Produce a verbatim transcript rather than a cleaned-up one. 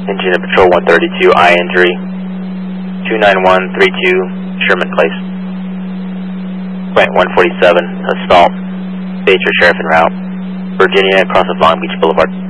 Engine of Patrol one thirty-two, eye injury. two nine one three two, Sherman Place. Point one forty-seven, assault. State your sheriff en route. Virginia, across of Long Beach Boulevard.